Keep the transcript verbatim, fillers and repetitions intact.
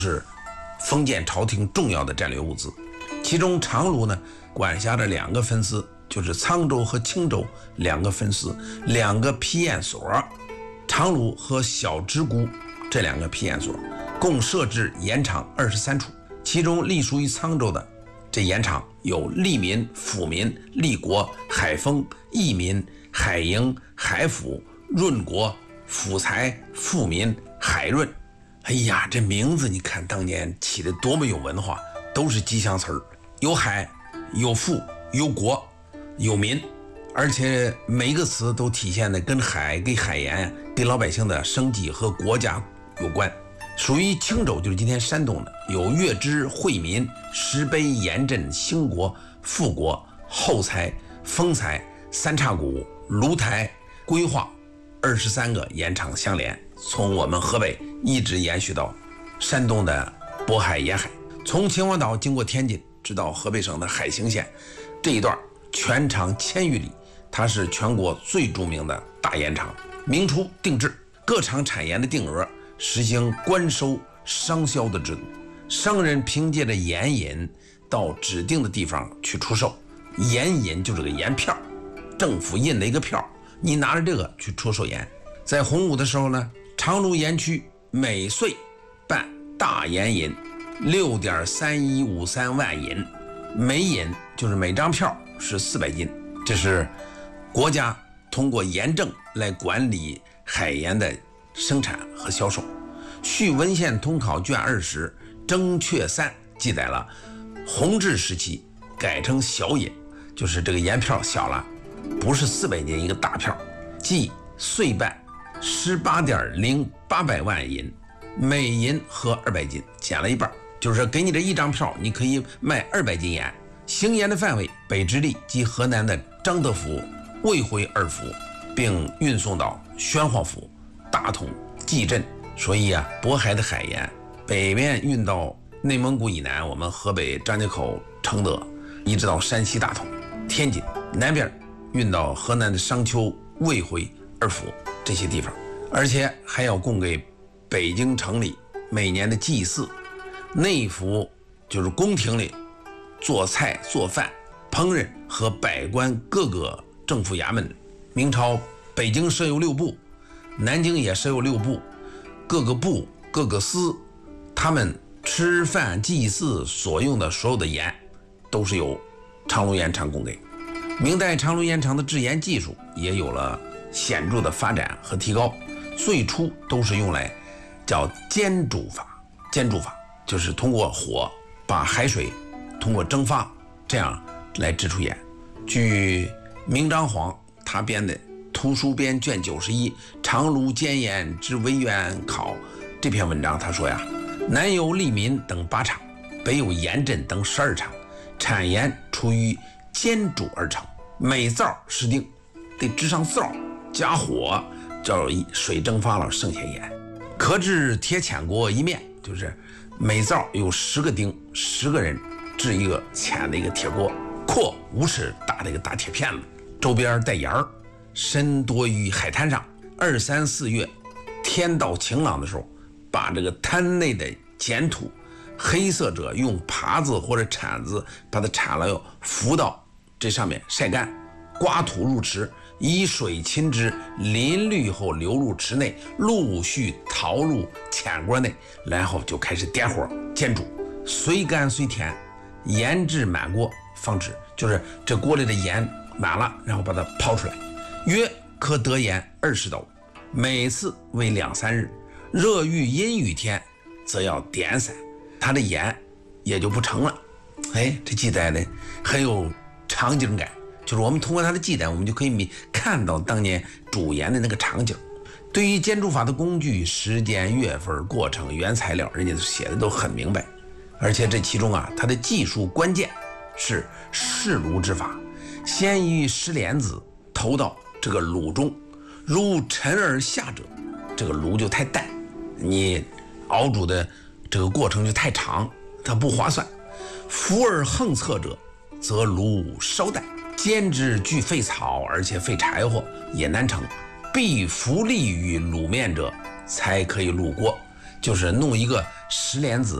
是封建朝廷重要的战略物资。其中长芦呢管辖着两个分司，就是沧州和青州两个分司，两个批验所。长芦和小支沽这两个批验所共设置盐场二十三处，其中隶属于沧州的这盐场有利民、抚民、利国、海丰、益民、海营、海府、润国、抚财、富民、海润。哎呀，这名字你看当年起的多么有文化，都是吉祥词儿，有海，有富，有国，有民，而且每一个词都体现的跟海、跟海盐、跟老百姓的生计和国家有关。属于青州，就是今天山东的，有月支、惠民、石碑、盐镇、兴国、富国、后财、丰财、三岔谷、芦台、归化二十三个盐场相连，从我们河北一直延续到山东的渤海沿海，从秦皇岛经过天津直到河北省的海兴县，这一段全长千余里，它是全国最著名的大盐场。明初定制，各厂产盐的定额实行官收商销的制度，商人凭借着盐引到指定的地方去出售，盐引就是个盐票，政府印了一个票，你拿着这个去出售盐。在洪武的时候呢，长芦盐区每岁办大盐引六点三一五三万银，每引就是每张票是四百斤，这是国家通过盐政来管理海盐的生产和销售。续文献通考卷二十正确三记载了弘治时期改成小引，就是这个盐票小了，不是四百斤一个大票，即岁办十八点零八百万银，每银合二百斤，减了一半，就是说给你这一张票，你可以卖二百斤盐。行盐的范围，北直隶及河南的张德府、卫辉二府，并运送到宣化府、大同、蓟镇。所以啊，渤海的海盐北面运到内蒙古以南，我们河北张家口、承德，一直到山西大同、天津，南边运到河南的商丘、卫辉二府这些地方，而且还要供给北京城里每年的祭祀、内府，就是宫廷里做菜做饭烹饪和百官各个政府衙门。明朝北京设有六部，南京也设有六部，各个部各个司，他们吃饭祭祀所用的所有的盐都是由长芦盐场供给。明代长芦盐场的制盐技术也有了显著的发展和提高，最初都是用来叫煎煮法，煎煮法就是通过火把海水通过蒸发，这样来制出盐。据明章皇他编的图书编卷九十一长芦煎盐之微源考这篇文章，他说呀，南有利民等八厂，北有盐镇等十二厂，产盐出于煎煮而成，每灶十锭，得支上灶，加火，叫水蒸发了，剩下盐。可制铁浅锅一面，就是每灶有十个丁，十个人制一个浅的一个铁锅，阔五尺大的一个大铁片子，周边带沿儿，深多于海滩上。二三四月天道晴朗的时候，把这个滩内的碱土黑色者用耙子或者铲子把它铲了，又浮到这上面晒干，刮土入池，以水浸之，淋绿后流入池内，陆续逃入浅锅内，然后就开始点火煎煮，随干随甜，盐至满锅放置，就是这锅里的盐满了，然后把它抛出来，约可得盐二十斗，每次为两三日，热遇阴雨天则要点散，它的盐也就不成了。哎，这记载的很有场景感，就是我们通过它的记载，我们就可以看到当年煮盐的那个场景。对于煎煮法的工具、时间、月份、过程、原材料，人家写的都很明白。而且这其中啊，它的技术关键是试炉之法，先于石莲子投到这个炉中，如沉而下者，这个炉就太淡，你熬煮的这个过程就太长，它不划算。浮而横侧者，则炉稍淡，煎之具费草，而且费柴火，也难成。必浮立于卤面者，才可以入锅。 就是弄一个石莲子